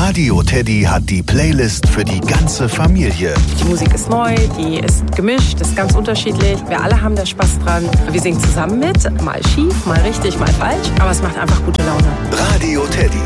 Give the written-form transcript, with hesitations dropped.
Radio Teddy hat die Playlist für die ganze Familie. Die Musik ist neu, die ist gemischt, ist ganz unterschiedlich. Wir alle haben da Spaß dran. Wir singen zusammen mit, mal schief, mal richtig, mal falsch. Aber es macht einfach gute Laune. Radio Teddy.